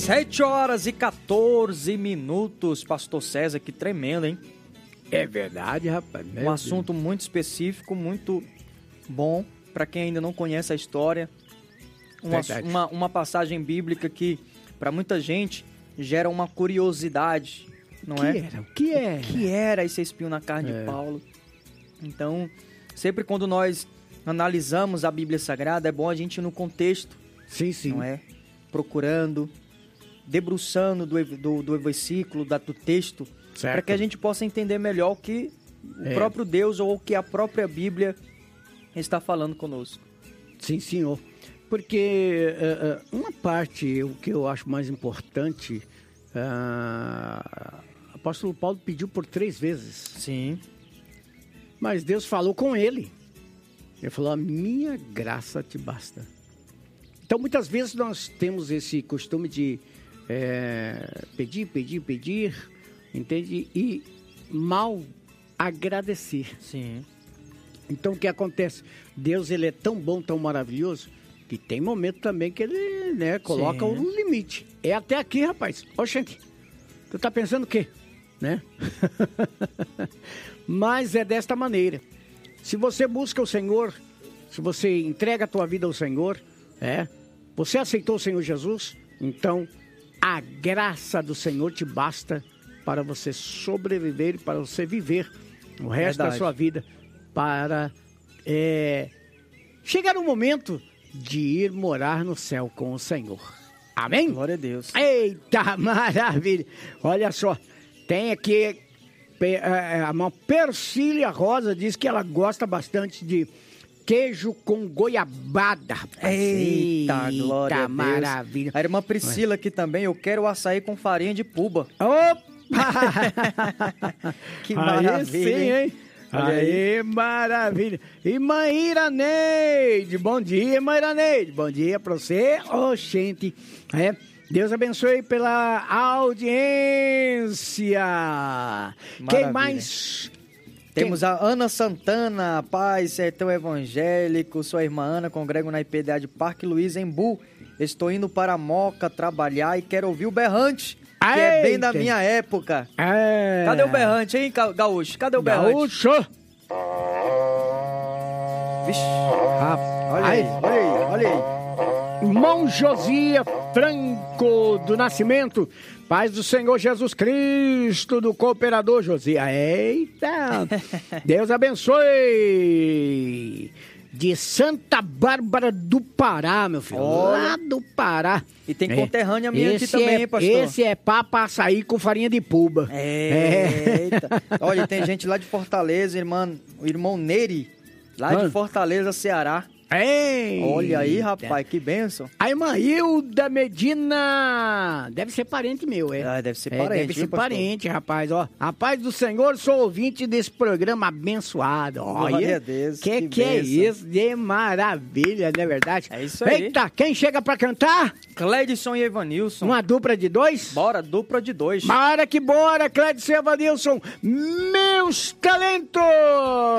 7h14, Pastor César, que tremendo, hein? É verdade, rapaz. Um assunto muito específico, muito bom, para quem ainda não conhece a história. Uma passagem bíblica que, para muita gente, gera uma curiosidade, não é? O que era? O que era esse espinho na carne de Paulo? Então, sempre quando nós analisamos a Bíblia Sagrada, é bom a gente ir no contexto, sim. Não é? Procurando, debruçando do versículo, do texto, para que a gente possa entender melhor o que o próprio Deus ou o que a própria Bíblia está falando conosco. Sim, senhor. Porque uma parte, o que eu acho mais importante, o apóstolo Paulo pediu por 3 vezes. Sim. Mas Deus falou com ele. Ele falou, a minha graça te basta. Então, muitas vezes nós temos esse costume de pedir, entende? E mal agradecer. Sim. Então, o que acontece? Deus, ele é tão bom, tão maravilhoso, que tem momento também que ele, né, coloca um limite. É até aqui, rapaz. Oxente, tu tá pensando o quê? Né? Mas é desta maneira. Se você busca o Senhor, se você entrega a tua vida ao Senhor, você aceitou o Senhor Jesus, então a graça do Senhor te basta para você sobreviver, para você viver o resto da sua vida, para chegar o momento de ir morar no céu com o Senhor. Amém? Glória a Deus. Eita, maravilha! Olha só, tem aqui uma Persília Rosa, diz que ela gosta bastante de queijo com goiabada. Eita, glória a Deus. Maravilha. A irmã Priscila aqui também, eu quero açaí com farinha de puba. Opa! Que maravilha, sim, hein? Aí, maravilha. E Maíra Neide, bom dia, Maíra Neide. Bom dia pra você. Oxente, Deus abençoe pela audiência. Maravilha. Quem mais? Temos a Ana Santana, paz, sertão evangélico. Sua irmã Ana, congrego na IPDA de Parque Luiz, Embu. Estou indo para Moca trabalhar e quero ouvir o berrante, que é bem da minha época. Cadê o berrante, hein, Gaúcho? Cadê o berrante? Gaúcho! Vixe, olha aí. Irmão Josia Franco do Nascimento, paz do Senhor Jesus Cristo, do Cooperador Josia. Eita! Deus abençoe! De Santa Bárbara do Pará, meu filho. Lá do Pará. E tem conterrânea minha aqui também, pastor. Esse é papa açaí com farinha de puba. Eita. Olha, tem gente lá de Fortaleza, o irmão Neri, lá de Fortaleza, Ceará. Olha aí, rapaz, que bênção. A irmã Hilda Medina, deve ser parente meu, deve ser parente. Deve ser parente, rapaz, ó. A paz do Senhor, sou ouvinte desse programa abençoado. Glória a Deus, que é isso? De maravilha, não é verdade? É isso aí. Eita, quem chega pra cantar? Cledson e Evanilson. Uma dupla de 2? Bora, dupla de 2. Bora que bora, Cledson e Evanilson, meus talentos!